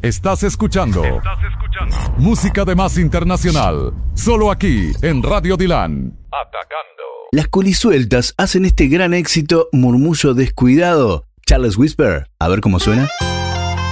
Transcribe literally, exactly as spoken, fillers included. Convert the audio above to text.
Estás escuchando. Estás escuchando. Música de más internacional. Solo aquí en Radio Dylan. Atacando. Las colisueltas hacen este gran éxito Murmullo Descuidado. Charles Whisper, a ver cómo suena.